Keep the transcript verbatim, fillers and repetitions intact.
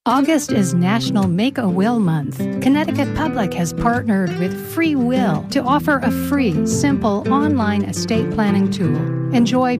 August is National Make-A-Will Month. Connecticut Public has partnered with Free Will to offer a free, simple online estate planning tool. Enjoy